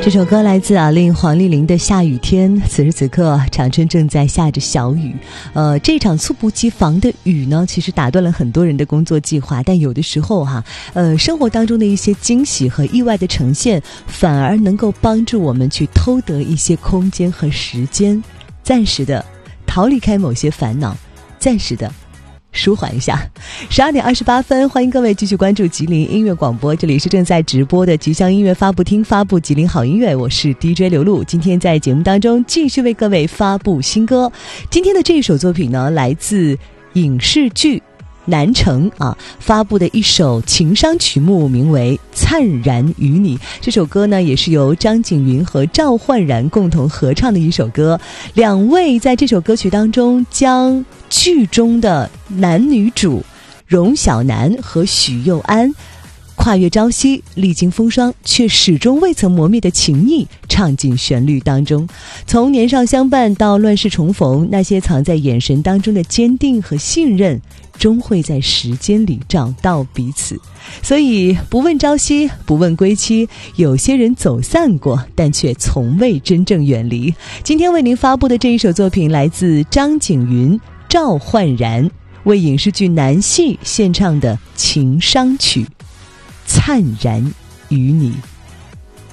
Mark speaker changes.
Speaker 1: 这首歌来自令黄丽玲的《下雨天》。此时此刻长春正在下着小雨，这场猝不及防的雨呢，其实打断了很多人的工作计划。但有的时候生活当中的一些惊喜和意外的呈现，反而能够帮助我们去偷得一些空间和时间，暂时的逃离开某些烦恼，暂时的舒缓一下。12点28分，欢迎各位继续关注吉林音乐广播，这里是正在直播的吉祥音乐发布厅，发布吉林好音乐，我是 DJ 刘露。今天在节目当中继续为各位发布新歌。今天的这一首作品呢，来自影视剧南城发布的一首情伤曲目，名为《灿然与你》。这首歌呢，也是由张景云和赵焕然共同合唱的一首歌。两位在这首歌曲当中，将剧中的男女主荣小楠和许佑安跨越朝夕，历经风霜，却始终未曾磨灭的情谊唱进旋律当中。从年少相伴到乱世重逢，那些藏在眼神当中的坚定和信任，终会在时间里找到彼此。所以不问朝夕，不问归期，有些人走散过，但却从未真正远离。今天为您发布的这一首作品，来自张景云、赵焕然为影视剧南戏献唱的情伤曲《灿然与你》。